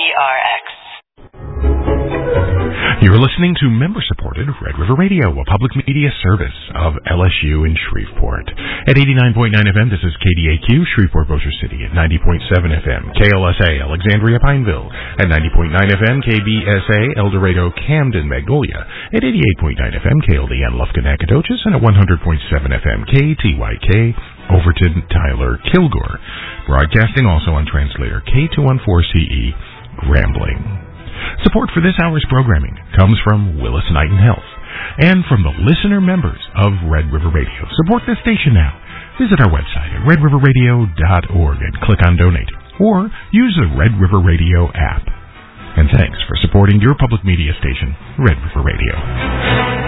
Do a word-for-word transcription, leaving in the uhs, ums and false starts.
R X. You're listening to member-supported Red River Radio, a public media service of L S U in Shreveport. At eighty-nine point nine F M, this is K D A Q, Shreveport, Bossier City. At ninety point seven F M, K L S A, Alexandria, Pineville. At ninety point nine F M, K B S A, El Dorado, Camden, Magnolia. At eighty-eight point nine F M, K L D N, Lufkin, Nacogdoches. And at one hundred point seven F M, K T Y K, Overton, Tyler, Kilgore. Broadcasting also on translator K two fourteen C E, Grambling. Support for this hour's programming comes from Willis Knighton Health and from the listener members of Red River Radio. Support this station now. Visit our website at red river radio dot org and click on Donate, or use the Red River Radio app. And thanks for supporting your public media station, Red River Radio.